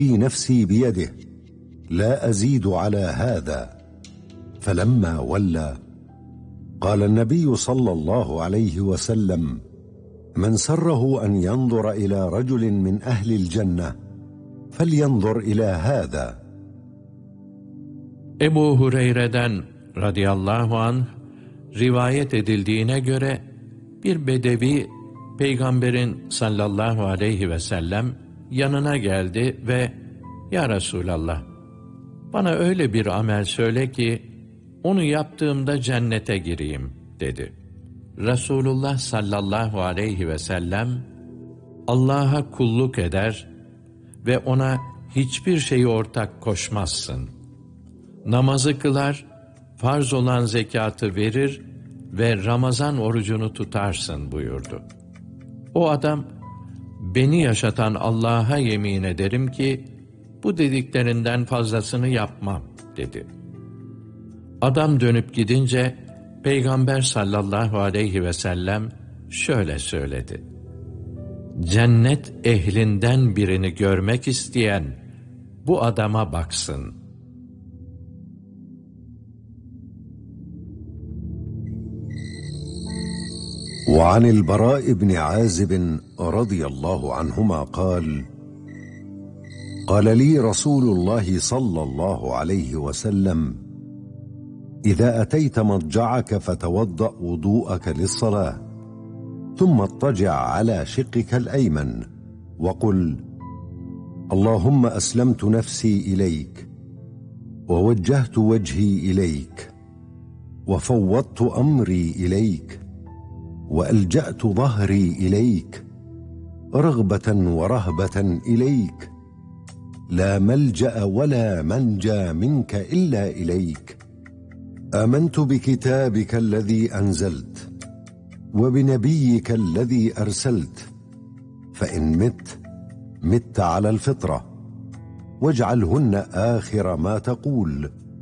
نفسي بيده لا أزيد على هذا. فلما ولى قال النبي صلى الله عليه وسلم: من سره أن ينظر إلى رجل من أهل الجنة فلينظر إلى هذا. Ebu Hureyre'den radıyallahu anh rivayet edildiğine göre bir bedevi Peygamberin sallallahu aleyhi ve sellem yanına geldi ve "Ya Resulallah, bana öyle bir amel söyle ki onu yaptığımda cennete gireyim," dedi. Resulullah sallallahu aleyhi ve sellem Allah'a kulluk eder ve ona hiçbir şeyi ortak koşmazsın. Namazı kılar, farz olan zekatı verir ve Ramazan orucunu tutarsın buyurdu. O adam, "Beni yaşatan Allah'a yemin ederim ki bu dediklerinden fazlasını yapmam," dedi. Adam dönüp gidince Peygamber sallallahu aleyhi ve sellem şöyle söyledi: "Cennet ehlinden birini görmek isteyen bu adama baksın." وعن البراء بن عازب رضي الله عنهما قال: قال لي رسول الله صلى الله عليه وسلم: إذا أتيت مضجعك فتوضأ وضوءك للصلاة، ثم اضطجع على شقك الأيمن وقل: اللهم أسلمت نفسي إليك، ووجهت وجهي إليك، وفوضت أمري إليك، وألجأت ظهري إليك، رغبة ورهبة إليك، لا ملجأ ولا منجى منك إلا إليك. آمنت بكتابك الذي أنزلت وبنبيك الذي أرسلت، فإن مت على الفطرة، واجعلهن آخر ما تقول.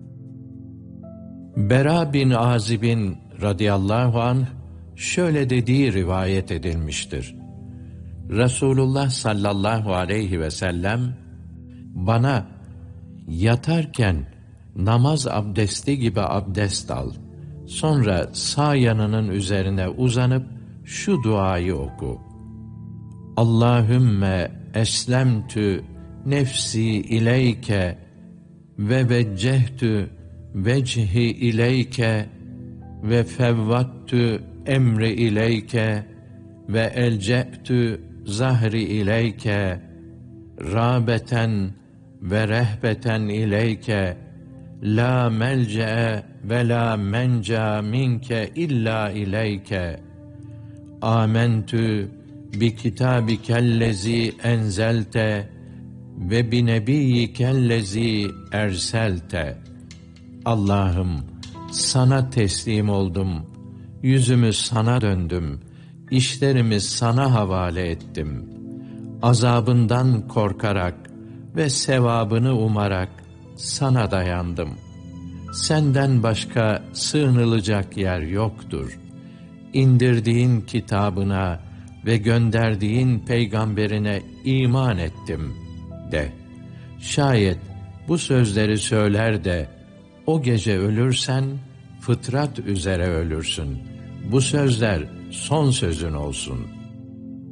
Bera bin Azib'in radıyallahu anh şöyle dediği rivayet edilmiştir. Resulullah sallallahu aleyhi ve sellem bana yatarken namaz abdesti gibi abdest al, sonra sağ yanının üzerine uzanıp şu duayı oku: Allahümme eslemtü nefsi ileyke ve veccehtü vecihi ileyke ve fevvattü emri ileyke ve elce'tü zahri ileyke râbeten ve rehbeten ileyke la melce'e ve la menca minke illa ileyke. Âmentü bi kitâbikellezî enzelte ve bi nebiyyikellezî erselte. Allah'ım, sana teslim oldum, yüzümü sana döndüm, işlerimi sana havale ettim. Azabından korkarak ve sevabını umarak sana dayandım. Senden başka sığınılacak yer yoktur. İndirdiğin kitabına ve gönderdiğin peygamberine iman ettim de. Şayet bu sözleri söyler de o gece ölürsen fıtrat üzere ölürsün. Bu sözler son sözün olsun.''